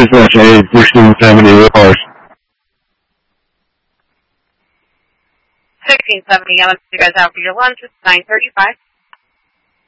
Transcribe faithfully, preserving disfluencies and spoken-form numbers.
Dispatch A, sixteen seventy, reports. sixteen seventy, I'll let you guys out for your lunch. It's nine thirty-five.